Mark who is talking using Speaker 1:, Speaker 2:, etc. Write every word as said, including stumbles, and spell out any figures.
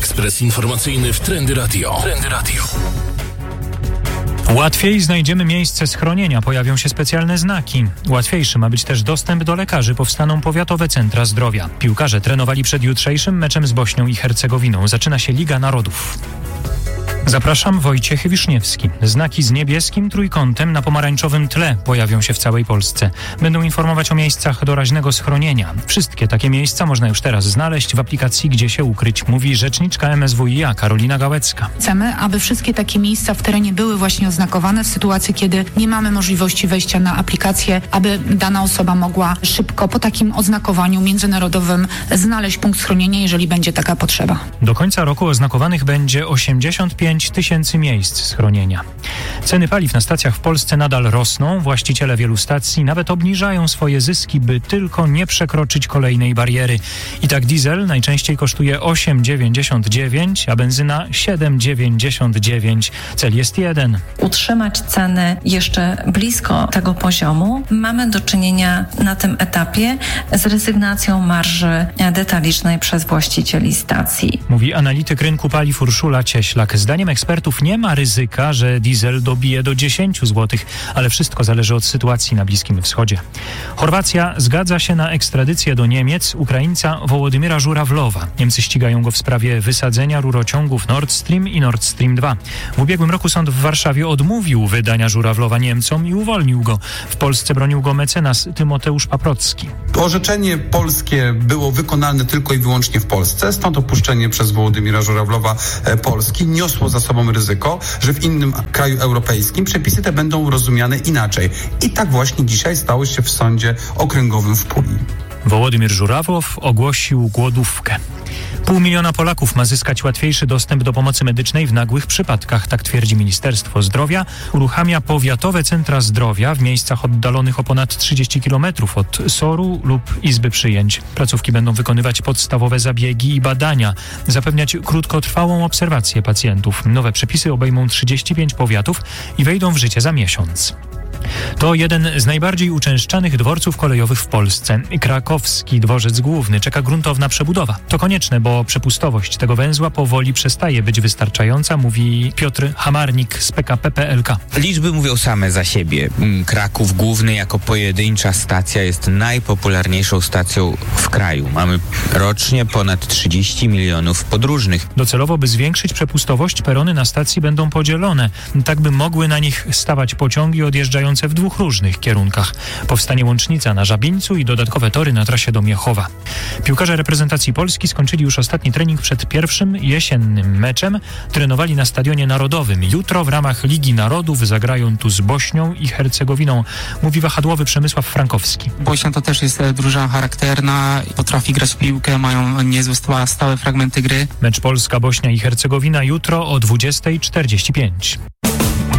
Speaker 1: Ekspres informacyjny w Trendy Radio. Trendy Radio.
Speaker 2: Łatwiej znajdziemy miejsce schronienia, pojawią się specjalne znaki. Łatwiejszy ma być też dostęp do lekarzy, powstaną powiatowe centra zdrowia. Piłkarze trenowali przed jutrzejszym meczem z Bośnią i Hercegowiną. Zaczyna się Liga Narodów. Zapraszam, Wojciech Wiszniewski. Znaki z niebieskim trójkątem na pomarańczowym tle pojawią się w całej Polsce. Będą informować o miejscach doraźnego schronienia. Wszystkie takie miejsca można już teraz znaleźć w aplikacji Gdzie się ukryć, mówi rzeczniczka M S W i A Karolina Gałecka.
Speaker 3: Chcemy, aby wszystkie takie miejsca w terenie były właśnie oznakowane w sytuacji, kiedy nie mamy możliwości wejścia na aplikację, aby dana osoba mogła szybko po takim oznakowaniu międzynarodowym znaleźć punkt schronienia, jeżeli będzie taka potrzeba.
Speaker 2: Do końca roku oznakowanych będzie osiemdziesiąt pięć tysięcy miejsc schronienia. Ceny paliw na stacjach w Polsce nadal rosną. Właściciele wielu stacji nawet obniżają swoje zyski, by tylko nie przekroczyć kolejnej bariery. I tak diesel najczęściej kosztuje osiem dziewięćdziesiąt dziewięć, a benzyna siedem dziewięćdziesiąt dziewięć. Cel jest jeden.
Speaker 4: Utrzymać ceny jeszcze blisko tego poziomu. Mamy do czynienia na tym etapie z rezygnacją marży detalicznej przez właścicieli stacji.
Speaker 2: Mówi analityk rynku paliw Urszula Cieślak. Zdaniem ekspertów nie ma ryzyka, że diesel dobije do dziesięć złotych, ale wszystko zależy od sytuacji na Bliskim Wschodzie. Chorwacja zgadza się na ekstradycję do Niemiec Ukraińca Wołodymyra Żurawlowa. Niemcy ścigają go w sprawie wysadzenia rurociągów Nord Stream i Nord Stream dwa. W ubiegłym roku sąd w Warszawie odmówił wydania Żurawlowa Niemcom i uwolnił go. W Polsce bronił go mecenas Tymoteusz Paprocki.
Speaker 5: Orzeczenie polskie było wykonane tylko i wyłącznie w Polsce, stąd opuszczenie przez Wołodymyra Żurawlowa Polski niosło za sobą ryzyko, że w innym kraju europejskim przepisy te będą rozumiane inaczej. I tak właśnie dzisiaj stało się w sądzie okręgowym w Puli.
Speaker 2: Wołodymyr Żurawlow ogłosił głodówkę. Pół miliona Polaków ma zyskać łatwiejszy dostęp do pomocy medycznej w nagłych przypadkach, tak twierdzi Ministerstwo Zdrowia. Uruchamia powiatowe centra zdrowia w miejscach oddalonych o ponad trzydzieści kilometrów od soru lub izby przyjęć. Placówki będą wykonywać podstawowe zabiegi i badania, zapewniać krótkotrwałą obserwację pacjentów. Nowe przepisy obejmą trzydzieści pięć powiatów i wejdą w życie za miesiąc. To jeden z najbardziej uczęszczanych dworców kolejowych w Polsce. Krakowski Dworzec Główny czeka gruntowna przebudowa. To konieczne, bo przepustowość tego węzła powoli przestaje być wystarczająca, mówi Piotr Hamarnik z P K P P L K.
Speaker 6: Liczby mówią same za siebie. Kraków Główny jako pojedyncza stacja jest najpopularniejszą stacją w kraju. Mamy rocznie ponad trzydzieści milionów podróżnych.
Speaker 2: Docelowo, by zwiększyć przepustowość, perony na stacji będą podzielone, tak by mogły na nich stawać pociągi odjeżdżające w dwóch różnych kierunkach. Powstanie łącznica na Żabińcu i dodatkowe tory na trasie do Miechowa. Piłkarze reprezentacji Polski skończyli już ostatni trening przed pierwszym jesiennym meczem. Trenowali na Stadionie Narodowym. Jutro w ramach Ligi Narodów zagrają tu z Bośnią i Hercegowiną, mówi wahadłowy Przemysław Frankowski.
Speaker 7: Bośnia to też jest drużyna charakterna, potrafi grać w piłkę, mają niezłe stałe fragmenty gry.
Speaker 2: Mecz Polska-Bośnia i Hercegowina jutro o dwudziesta czterdzieści pięć.